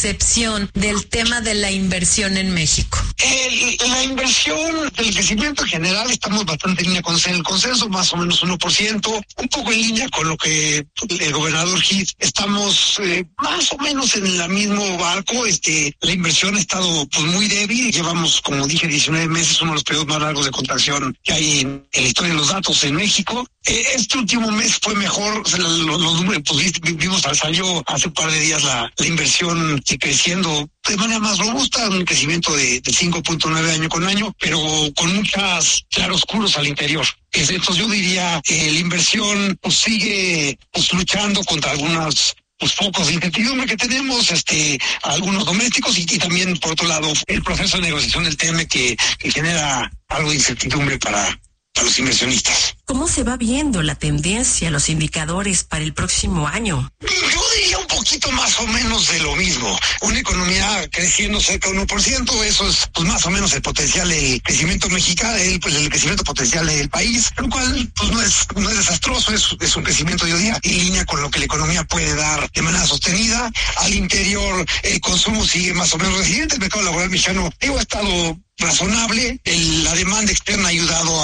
percepción del tema de la inversión en México? La inversión, el crecimiento en general, estamos bastante en línea con el consenso, más o menos 1%, un poco en línea con lo que el gobernador Heath. Estamos más o menos en el mismo barco. La inversión ha estado pues muy débil. Llevamos, como dije, 19 meses, uno de los periodos más largos de contracción que hay en la historia de los datos en México. Este último mes fue mejor, los números, pues vimos, salió hace un par de días la inversión creciendo de manera más robusta, un crecimiento de 5.9 año con año, pero con muchos claroscuros al interior. Entonces yo diría que la inversión pues sigue pues luchando contra algunos focos de incertidumbre que tenemos, algunos domésticos y también, por otro lado, el proceso de negociación del TEMEC que genera algo de incertidumbre para los inversionistas. ¿Cómo se va viendo la tendencia, los indicadores para el próximo año? Yo diría un poquito más o menos de lo mismo. Una economía creciendo cerca de 1%, eso es pues más o menos el potencial del crecimiento mexicano, el crecimiento potencial del país, lo cual pues no es desastroso, es un crecimiento, yo diría, en línea con lo que la economía puede dar de manera sostenida. Al interior el consumo sigue más o menos resiliente, el mercado laboral mexicano ha estado razonable, la demanda externa ha ayudado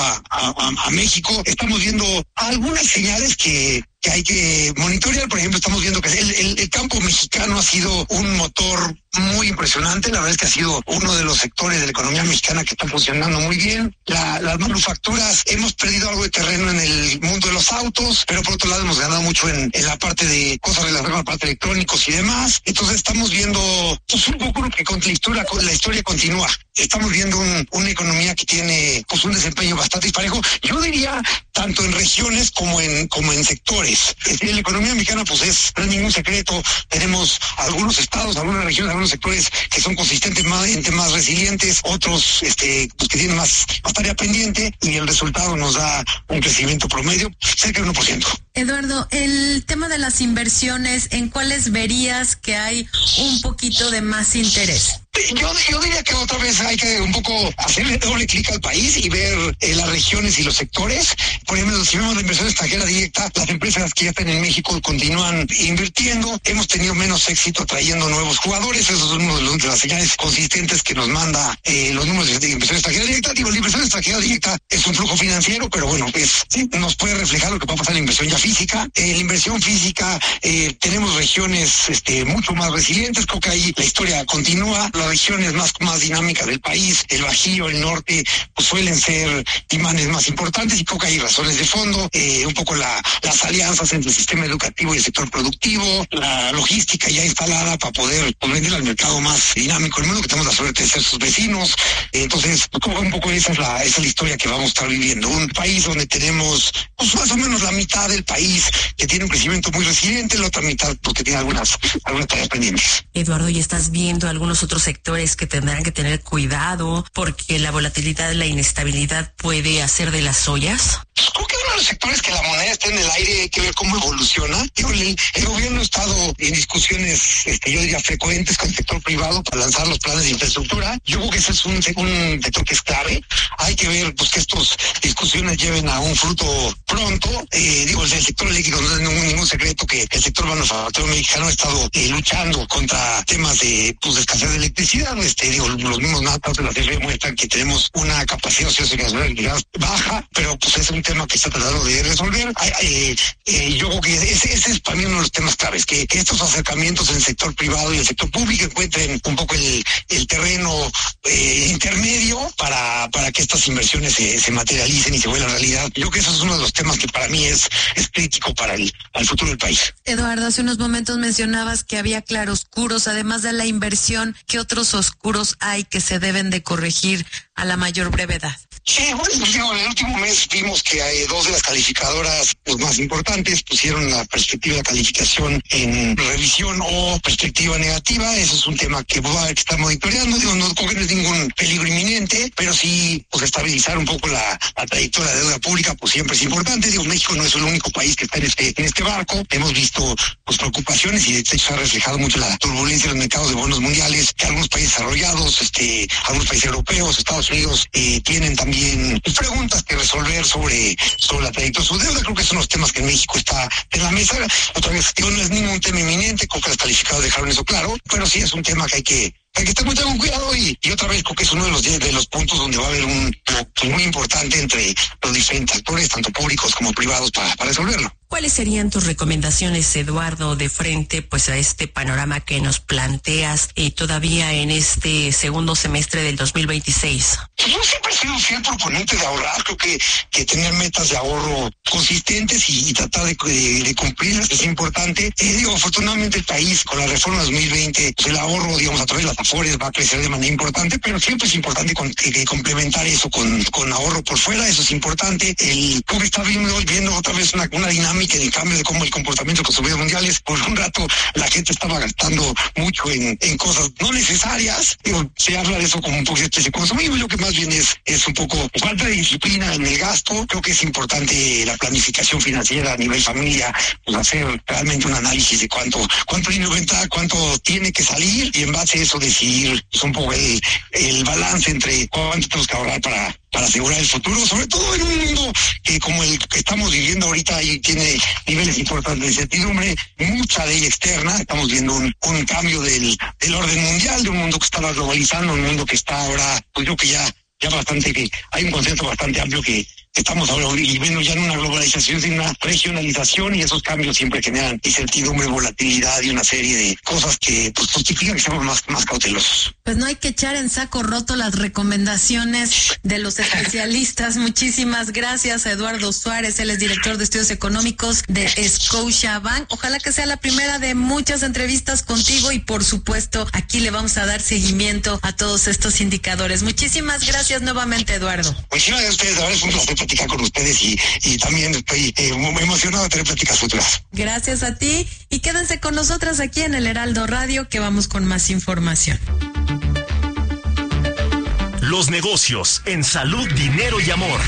a México. Estamos viendo algunas señales que hay que monitorear. Por ejemplo, estamos viendo que el campo mexicano ha sido un motor muy impresionante. La verdad es que ha sido uno de los sectores de la economía mexicana que están funcionando muy bien. Las manufacturas, hemos perdido algo de terreno en el mundo de los autos, pero por otro lado hemos ganado mucho en la parte de cosas relacionadas con la parte de electrónicos y demás. Entonces estamos viendo pues un poco que con la historia continúa. Estamos viendo una economía que tiene pues un desempeño bastante disparejo. Yo diría tanto en regiones como en sectores. La economía mexicana pues no es ningún secreto. Tenemos algunos estados, algunas regiones, algunos sectores que son consistentemente más resilientes, otros pues que tienen más tarea pendiente, y el resultado nos da un crecimiento promedio cerca del 1%. Eduardo, el tema de las inversiones, ¿en cuáles verías que hay un poquito de más interés? Yo diría que otra vez hay que un poco hacerle doble clic al país y ver las regiones y los sectores. Por ejemplo, si vemos la inversión extranjera directa, las empresas que ya están en México continúan invirtiendo. Hemos tenido menos éxito atrayendo nuevos jugadores. Eso es una de las señales consistentes que nos manda los números de inversión extranjera directa. Digo, la inversión extranjera directa es un flujo financiero, pero bueno, nos puede reflejar lo que va a pasar en la inversión ya física. En la inversión física tenemos regiones mucho más resilientes. Creo que ahí la historia continúa. Las regiones más dinámicas del país, el Bajío, el norte, pues suelen ser imanes más importantes, y creo que hay razones de fondo, un poco las alianzas entre el sistema educativo y el sector productivo, la logística ya instalada para poder vender al mercado más dinámico del mundo, que tenemos la suerte de ser sus vecinos. Entonces, un poco esa es la historia que vamos a estar viviendo. Un país donde tenemos pues más o menos la mitad del país que tiene un crecimiento muy resiliente, la otra mitad porque tiene algunas tareas pendientes. Eduardo, ¿y estás viendo algunos otros sectores que tendrán que tener cuidado porque la volatilidad, la inestabilidad puede hacer de las ollas? Pues creo que uno de los sectores que la moneda está en el aire, hay que ver cómo evoluciona. El gobierno ha estado en discusiones, yo diría, frecuentes con el sector privado para lanzar los planes de infraestructura. Yo creo que ese es un sector que es clave. Hay que ver pues que estas discusiones lleven a un fruto pronto. El sector eléctrico no es ningún secreto que el sector manufacturero mexicano ha estado luchando contra temas de escasez de electricidad. Los mismos datos de la CFE muestran que tenemos una capacidad socioeconómica baja, pero pues es un tema que está tratando de resolver. Yo creo que ese es para mí uno de los temas claves, que estos acercamientos en el sector privado y el sector público encuentren un poco el terreno intermedio para que estas inversiones se materialicen y se vuelvan realidad. Yo creo que eso es uno de los temas que para mí es crítico para el futuro del país. Eduardo, hace unos momentos mencionabas que había claroscuros, además de la inversión, ¿qué otros oscuros hay que se deben de corregir a la mayor brevedad? Sí, bueno, en el último mes vimos que dos de las calificadoras más importantes pusieron la perspectiva de la calificación en revisión o perspectiva negativa. Eso es un tema que va a haber que estar monitoreando. No creo que no es ningún peligro inminente, pero sí estabilizar un poco la trayectoria de deuda pública pues siempre es importante. México no es el único país que está en este barco. Hemos visto preocupaciones, y de hecho se ha reflejado mucho la turbulencia en los mercados de bonos mundiales, que algunos países desarrollados, algunos países europeos, Estados Unidos tienen también también preguntas que resolver sobre la trayectoria de su deuda. Creo que son los temas que en México está en la mesa. Otra vez, digo, no es ningún tema inminente, creo que los calificados dejaron eso claro, pero sí es un tema que hay que estar muy con cuidado y otra vez creo que es uno de los puntos donde va a haber un muy importante entre los diferentes actores, tanto públicos como privados, para resolverlo. ¿Cuáles serían tus recomendaciones, Eduardo, de frente pues a este panorama que nos planteas todavía en este segundo semestre del 2026? Yo siempre he sido fiel proponente de ahorrar. Creo que tener metas de ahorro consistentes y tratar de cumplirlas es importante. Afortunadamente el país con la reforma 2020, pues el ahorro, digamos, a través de las AFORES va a crecer de manera importante, pero siempre es importante complementar eso con ahorro por fuera. Eso es importante. Creo que está viendo otra vez una dinámica de cambio de cómo el comportamiento de los consumidores mundiales. Por un rato la gente estaba gastando mucho en cosas no necesarias. Se habla de eso como un poco de especie de consumismo. Yo que más bien es un poco falta de disciplina en el gasto. Creo que es importante la planificación financiera a nivel familia, pues hacer realmente un análisis de cuánto dinero entra, cuánto tiene que salir, y en base a eso decidir pues, un poco el balance entre cuánto tenemos que ahorrar para asegurar el futuro, sobre todo en un mundo que como el que estamos viviendo ahorita y tiene niveles importantes de incertidumbre, mucha de ella externa. Estamos viendo un cambio del orden mundial, de un mundo que estaba globalizando, un mundo que está ahora, pues yo que ya bastante, que hay un consenso bastante amplio que estamos ahora viviendo ya en una globalización, en una regionalización, y esos cambios siempre generan incertidumbre, volatilidad y una serie de cosas que pues justifican que seamos más cautelosos. Pues no hay que echar en saco roto las recomendaciones de los especialistas. Muchísimas gracias a Eduardo Suárez, él es director de estudios económicos de Scotiabank. Ojalá que sea la primera de muchas entrevistas contigo y por supuesto aquí le vamos a dar seguimiento a todos estos indicadores. Muchísimas gracias nuevamente, Eduardo. Muchísimas gracias a ustedes, ahora es un placer platicar con ustedes y también estoy muy emocionado de tener pláticas futuras. Gracias a ti y quédense con nosotras aquí en el Heraldo Radio que vamos con más información. Los negocios en salud, dinero y amor.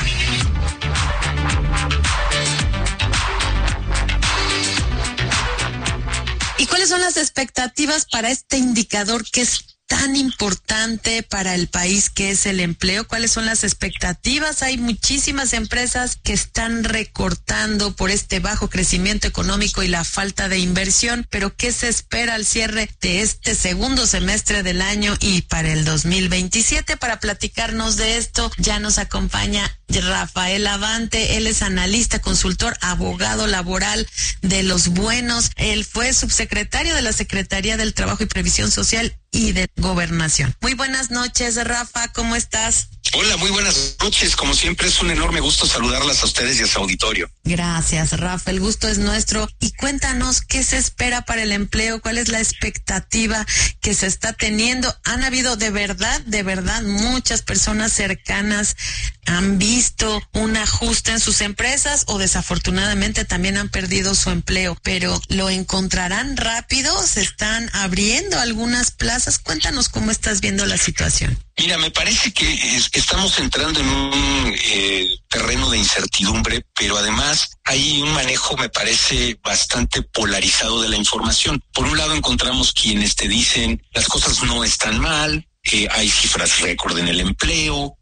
¿Y cuáles son las expectativas para este indicador que es tan importante para el país, que es el empleo? ¿Cuáles son las expectativas? Hay muchísimas empresas que están recortando por este bajo crecimiento económico y la falta de inversión, pero ¿qué se espera al cierre de este segundo semestre del año y para el 2027? Para platicarnos de esto ya nos acompaña Rafael Avante. Él es analista, consultor, abogado laboral de Los Buenos. Él fue subsecretario de la Secretaría del Trabajo y Previsión Social y de Gobernación. Muy buenas noches, Rafa, ¿cómo estás? Hola, muy buenas noches. Como siempre es un enorme gusto saludarlas a ustedes y a su auditorio. Gracias, Rafa, el gusto es nuestro. Y cuéntanos, ¿qué se espera para el empleo? ¿Cuál es la expectativa que se está teniendo? Han habido de verdad, muchas personas cercanas han visto un ajuste en sus empresas o desafortunadamente también han perdido su empleo, pero ¿lo encontrarán rápido? ¿Se están abriendo algunas plazas? Cuéntanos cómo estás viendo la situación. Mira, me parece que estamos entrando en un terreno de incertidumbre, pero además hay un manejo, me parece, bastante polarizado de la información. Por un lado encontramos quienes te dicen las cosas no están mal, hay cifras récord en el empleo,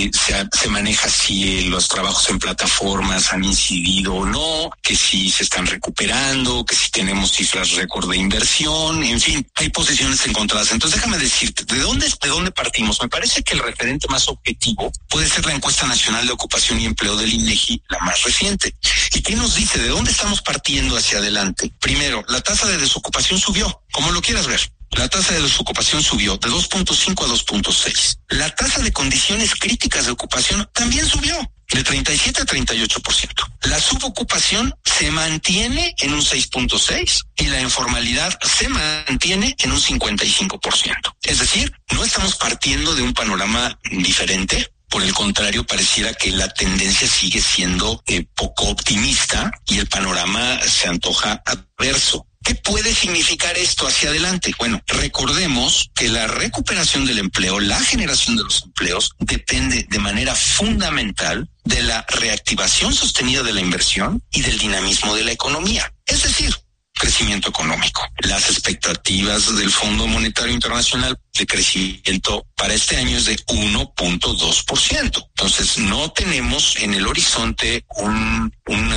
se maneja si los trabajos en plataformas han incidido o no, que si se están recuperando, que si tenemos cifras récord de inversión, en fin, hay posiciones encontradas. Entonces déjame decirte, ¿de dónde partimos? Me parece que el referente más objetivo puede ser la encuesta nacional de ocupación y empleo del INEGI, la más reciente. ¿Y qué nos dice? ¿De dónde estamos partiendo hacia adelante? Primero, la tasa de desocupación subió, como lo quieras ver. La tasa de desocupación subió de 2.5 a 2.6. La tasa de condiciones críticas de ocupación también subió de 37 a 38%. La subocupación se mantiene en un 6.6 y la informalidad se mantiene en un 55%. Es decir, no estamos partiendo de un panorama diferente. Por el contrario, pareciera que la tendencia sigue siendo poco optimista y el panorama se antoja adverso. ¿Qué puede significar esto hacia adelante? Bueno, recordemos que la recuperación del empleo, la generación de los empleos, depende de manera fundamental de la reactivación sostenida de la inversión y del dinamismo de la economía. Es decir, crecimiento económico. Las expectativas del Fondo Monetario Internacional de crecimiento para este año es de 1.2%. Entonces no tenemos en el horizonte un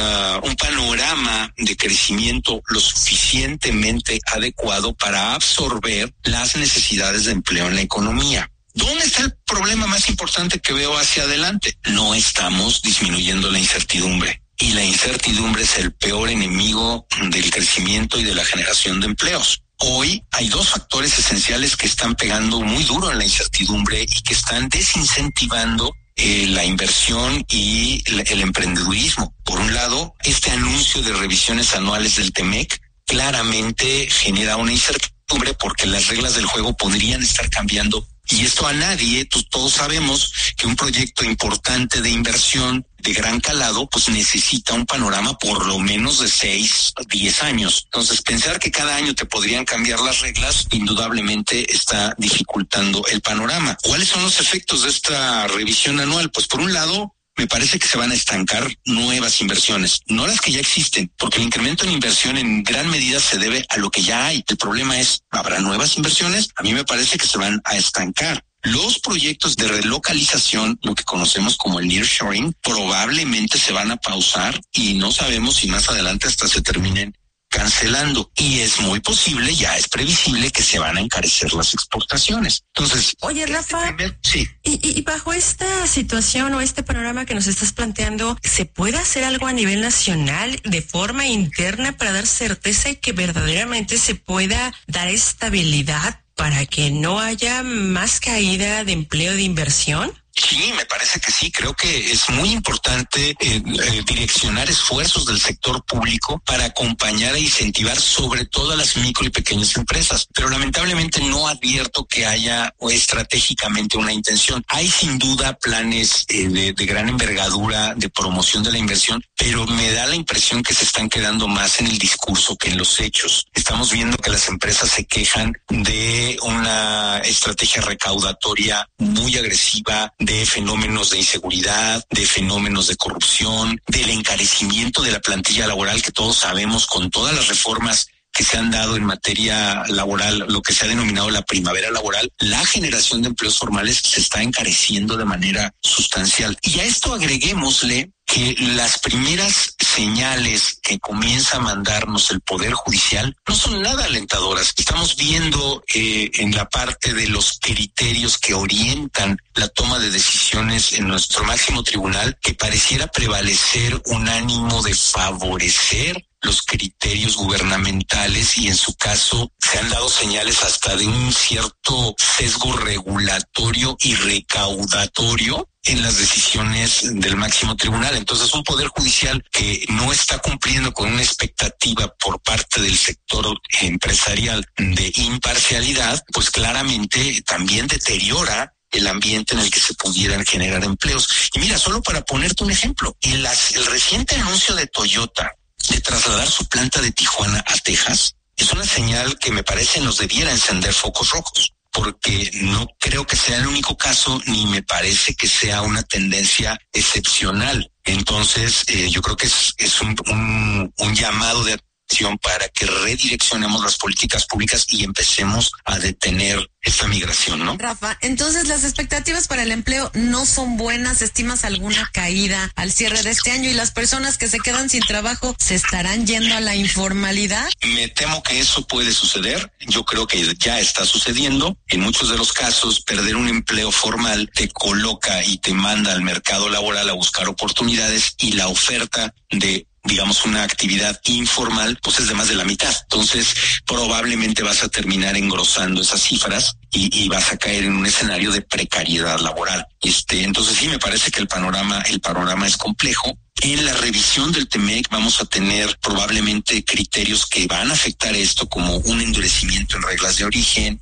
panorama de crecimiento lo suficientemente adecuado para absorber las necesidades de empleo en la economía. ¿Dónde está el problema más importante que veo hacia adelante? No estamos disminuyendo la incertidumbre. Y la incertidumbre es el peor enemigo del crecimiento y de la generación de empleos. Hoy hay dos factores esenciales que están pegando muy duro en la incertidumbre y que están desincentivando la inversión y el emprendedurismo. Por un lado, este anuncio de revisiones anuales del TEMEC claramente genera una incertidumbre porque las reglas del juego podrían estar cambiando. Y esto a nadie, todos sabemos que un proyecto importante de inversión de gran calado, pues necesita un panorama por lo menos de 6 a 10 años. Entonces, pensar que cada año te podrían cambiar las reglas, indudablemente está dificultando el panorama. ¿Cuáles son los efectos de esta revisión anual? Pues por un lado, me parece que se van a estancar nuevas inversiones, no las que ya existen, porque el incremento en inversión en gran medida se debe a lo que ya hay. El problema es, ¿habrá nuevas inversiones? A mí me parece que se van a estancar. Los proyectos de relocalización, lo que conocemos como el nearshoring, probablemente se van a pausar y no sabemos si más adelante hasta se terminen cancelando. Y es muy posible, ya es previsible que se van a encarecer las exportaciones. Entonces, oye, Rafa, sí. Y bajo esta situación o este panorama que nos estás planteando, ¿se puede hacer algo a nivel nacional de forma interna para dar certeza y que verdaderamente se pueda dar estabilidad para que no haya más caída de empleo de inversión? Sí, me parece que sí. Creo que es muy importante direccionar esfuerzos del sector público para acompañar e incentivar sobre todo a las micro y pequeñas empresas. Pero lamentablemente no advierto que haya estratégicamente una intención. Hay sin duda planes de gran envergadura de promoción de la inversión, pero me da la impresión que se están quedando más en el discurso que en los hechos. Estamos viendo que las empresas se quejan de una estrategia recaudatoria muy agresiva, de fenómenos de inseguridad, de fenómenos de corrupción, del encarecimiento de la plantilla laboral que todos sabemos con todas las reformas que se han dado en materia laboral, lo que se ha denominado la primavera laboral, la generación de empleos formales se está encareciendo de manera sustancial. Y a esto agreguémosle que las primeras señales que comienza a mandarnos el Poder Judicial no son nada alentadoras. Estamos viendo en la parte de los criterios que orientan la toma de decisiones en nuestro máximo tribunal que pareciera prevalecer un ánimo de favorecer los criterios gubernamentales y en su caso se han dado señales hasta de un cierto sesgo regulatorio y recaudatorio en las decisiones del máximo tribunal. Entonces, un poder judicial que no está cumpliendo con una expectativa por parte del sector empresarial de imparcialidad, pues claramente también deteriora el ambiente en el que se pudieran generar empleos. Y mira, solo para ponerte un ejemplo, el reciente anuncio de Toyota de trasladar su planta de Tijuana a Texas es una señal que me parece nos debiera encender focos rojos, porque no creo que sea el único caso, ni me parece que sea una tendencia excepcional. Entonces, yo creo que es un llamado de atención para que redireccionemos las políticas públicas y empecemos a detener esta migración, ¿no? Rafa, entonces las expectativas para el empleo no son buenas. ¿Estimas alguna caída al cierre de este año y las personas que se quedan sin trabajo se estarán yendo a la informalidad? Me temo que eso puede suceder. Yo creo que ya está sucediendo. En muchos de los casos, perder un empleo formal te coloca y te manda al mercado laboral a buscar oportunidades y la oferta de digamos una actividad informal, pues es de más de la mitad. Entonces, probablemente vas a terminar engrosando esas cifras y vas a caer en un escenario de precariedad laboral. Entonces sí me parece que el panorama es complejo. En la revisión del TEMEC vamos a tener probablemente criterios que van a afectar esto, como un endurecimiento en reglas de origen,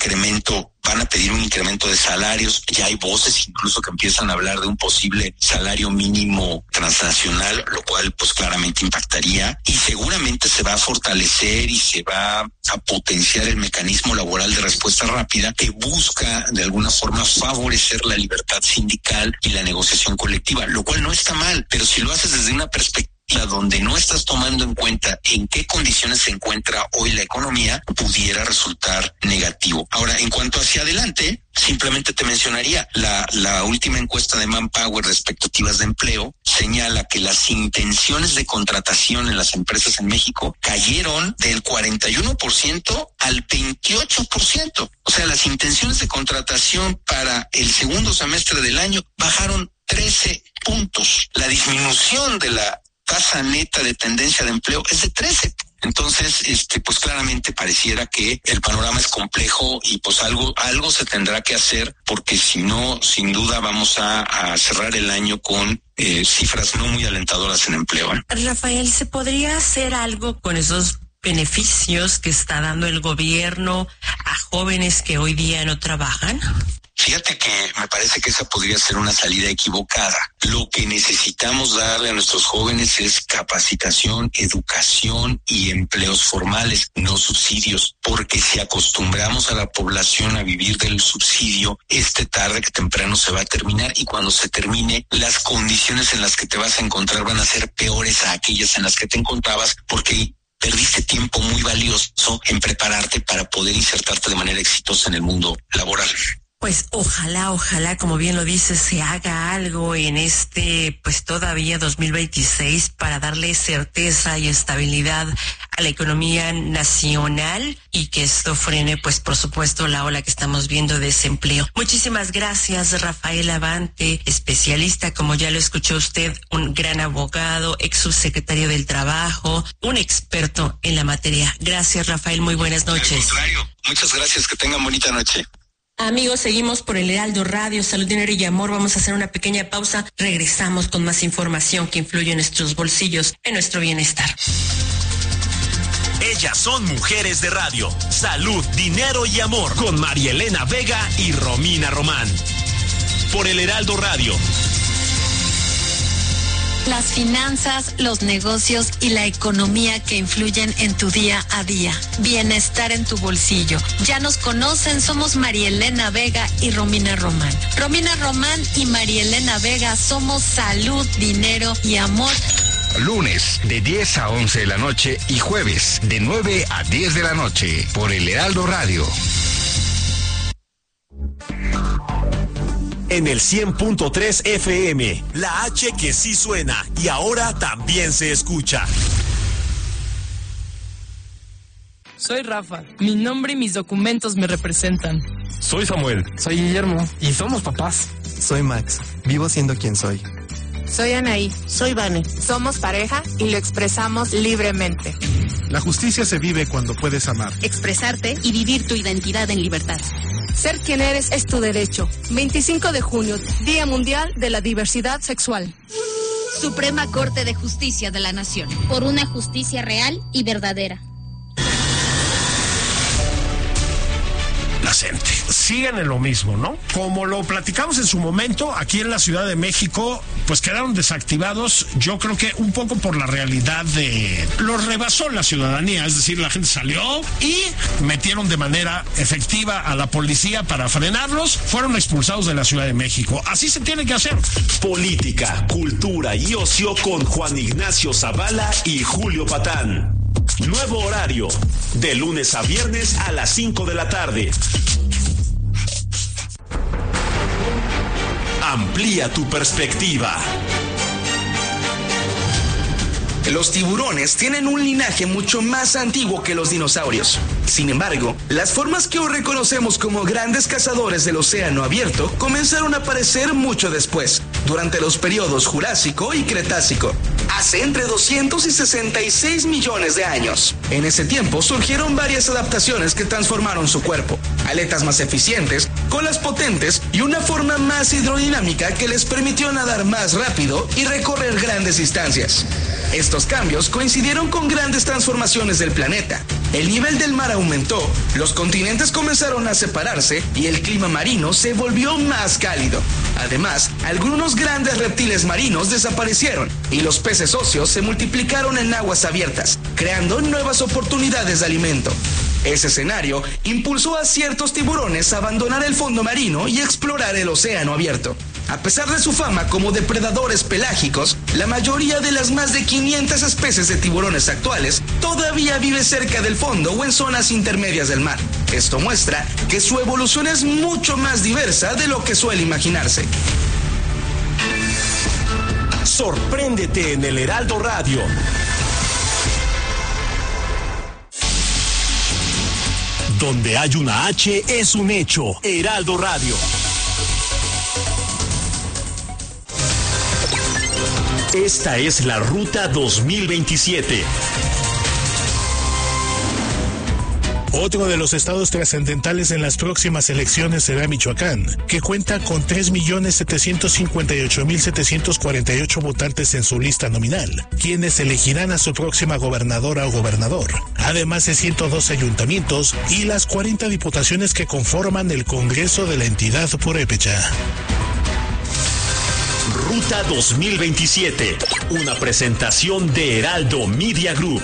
van a pedir un incremento de salarios. Ya hay voces incluso que empiezan a hablar de un posible salario mínimo transnacional, lo cual pues claramente impactaría, y seguramente se va a fortalecer y se va a potenciar el mecanismo laboral de respuesta rápida que busca de alguna forma favorecer la libertad sindical y la negociación colectiva, lo cual no está mal, pero si lo haces desde una perspectiva donde no estás tomando en cuenta en qué condiciones se encuentra hoy la economía, pudiera resultar negativo. Ahora, en cuanto hacia adelante, simplemente te mencionaría, la última encuesta de Manpower de expectativas de empleo señala que las intenciones de contratación en las empresas en México cayeron del 41% al 28%. O sea, las intenciones de contratación para el segundo semestre del año bajaron 13 puntos. La disminución de la tasa neta de tendencia de empleo es de 13. Entonces, pues claramente pareciera que el panorama es complejo y pues algo se tendrá que hacer, porque si no, sin duda vamos a cerrar el año con cifras no muy alentadoras en empleo. Rafael, ¿se podría hacer algo con esos beneficios que está dando el gobierno a jóvenes que hoy día no trabajan? Fíjate que me parece que esa podría ser una salida equivocada. Lo que necesitamos darle a nuestros jóvenes es capacitación, educación y empleos formales, no subsidios, porque si acostumbramos a la población a vivir del subsidio, tarde que temprano se va a terminar, y cuando se termine, las condiciones en las que te vas a encontrar van a ser peores a aquellas en las que te encontrabas, porque perdiste tiempo muy valioso en prepararte para poder insertarte de manera exitosa en el mundo laboral. Pues ojalá, como bien lo dices, se haga algo en pues todavía 2026 para darle certeza y estabilidad a la economía nacional y que esto frene, pues por supuesto, la ola que estamos viendo de desempleo. Muchísimas gracias, Rafael Abante, especialista, como ya lo escuchó usted, un gran abogado, ex subsecretario del Trabajo, un experto en la materia. Gracias, Rafael, muy buenas noches. Al contrario, muchas gracias, que tengan bonita noche. Amigos, seguimos por el Heraldo Radio, Salud, Dinero y Amor. Vamos a hacer una pequeña pausa. Regresamos con más información que influye en nuestros bolsillos, en nuestro bienestar. Ellas son mujeres de radio. Salud, Dinero y Amor. Con María Elena Vega y Romina Román. Por el Heraldo Radio. Las finanzas, los negocios y la economía que influyen en tu día a día. Bienestar en tu bolsillo. Ya nos conocen, somos María Elena Vega y Romina Román. Romina Román y María Elena Vega somos Salud, Dinero y Amor. Lunes de 10 a 11 de la noche y jueves de 9 a 10 de la noche por el Heraldo Radio. En el 100.3 FM, la H que sí suena y ahora también se escucha. Soy Rafa, mi nombre y mis documentos me representan. Soy Samuel. Soy Guillermo y somos papás. Soy Max, vivo siendo quien soy. Soy Anaí. Soy Vane. Somos pareja y lo expresamos libremente. La justicia se vive cuando puedes amar, expresarte y vivir tu identidad en libertad. Ser quien eres es tu derecho. 25 de junio, Día Mundial de la Diversidad Sexual. Suprema Corte de Justicia de la Nación. Por una justicia real y verdadera. La gente. Siguen en lo mismo, ¿no? Como lo platicamos en su momento, aquí en la Ciudad de México, pues quedaron desactivados, yo creo que un poco por la realidad de... Los rebasó la ciudadanía, es decir, la gente salió y metieron de manera efectiva a la policía para frenarlos, fueron expulsados de la Ciudad de México. Así se tiene que hacer. Política, cultura y ocio con Juan Ignacio Zavala y Julio Patán. Nuevo horario, de lunes a viernes a las 5 de la tarde. Amplía tu perspectiva. Los tiburones tienen un linaje mucho más antiguo que los dinosaurios. Sin embargo, las formas que hoy reconocemos como grandes cazadores del océano abierto comenzaron a aparecer mucho después, durante los periodos Jurásico y Cretácico, hace entre 200 y 66 millones de años. En ese tiempo surgieron varias adaptaciones que transformaron su cuerpo: aletas más eficientes, colas potentes y una forma más hidrodinámica que les permitió nadar más rápido y recorrer grandes distancias. Estos cambios coincidieron con grandes transformaciones del planeta. El nivel del mar aumentó, los continentes comenzaron a separarse y el clima marino se volvió más cálido. Además, algunos grandes reptiles marinos desaparecieron y los peces óseos se multiplicaron en aguas abiertas, creando nuevas oportunidades de alimento. Ese escenario impulsó a ciertos tiburones a abandonar el fondo marino y explorar el océano abierto. A pesar de su fama como depredadores pelágicos, la mayoría de las más de 500 especies de tiburones actuales todavía vive cerca del fondo o en zonas intermedias del mar. Esto muestra que su evolución es mucho más diversa de lo que suele imaginarse. Sorpréndete en el Heraldo Radio. Donde hay una H es un hecho. Heraldo Radio. Esta es la Ruta 2027. Otro de los estados trascendentales en las próximas elecciones será Michoacán, que cuenta con 3.758.748 votantes en su lista nominal, quienes elegirán a su próxima gobernadora o gobernador, además de 112 ayuntamientos y las 40 diputaciones que conforman el Congreso de la entidad purépecha. Ruta 2027, una presentación de Heraldo Media Group.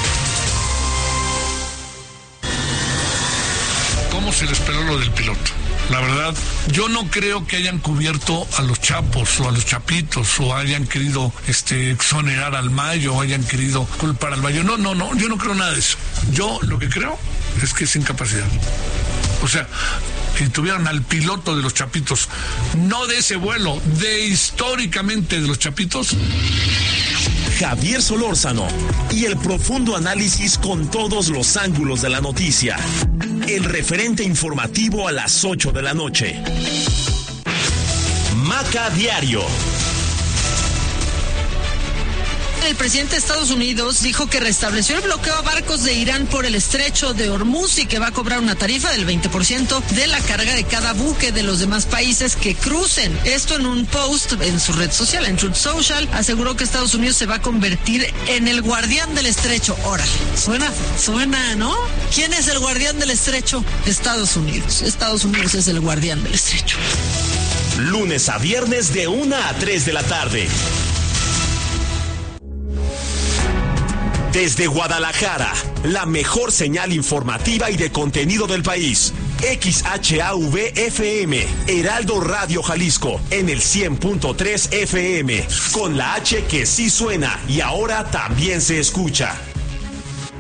¿Cómo se les peló lo del piloto? La verdad, yo no creo que hayan cubierto a los chapos o a los chapitos o hayan querido exonerar al Mayo o hayan querido culpar al Mayo. No, yo no creo nada de eso. Yo lo que creo es que es incapacidad. O sea, que tuvieron al piloto de los chapitos, no de ese vuelo, de históricamente de los chapitos. Javier Solórzano y el profundo análisis con todos los ángulos de la noticia. El referente informativo a las 8 de la noche. Maca Diario. El presidente de Estados Unidos dijo que restableció el bloqueo a barcos de Irán por el estrecho de Hormuz y que va a cobrar una tarifa del 20% de la carga de cada buque de los demás países que crucen. Esto en un post en su red social, en Truth Social, aseguró que Estados Unidos se va a convertir en el guardián del estrecho. Órale, suena, ¿no? ¿Quién es el guardián del estrecho? Estados Unidos. Estados Unidos es el guardián del estrecho. Lunes a viernes de 1 a 3 de la tarde. Desde Guadalajara, la mejor señal informativa y de contenido del país. XHAV-FM, Heraldo Radio Jalisco, en el 100.3 FM, con la H que sí suena y ahora también se escucha.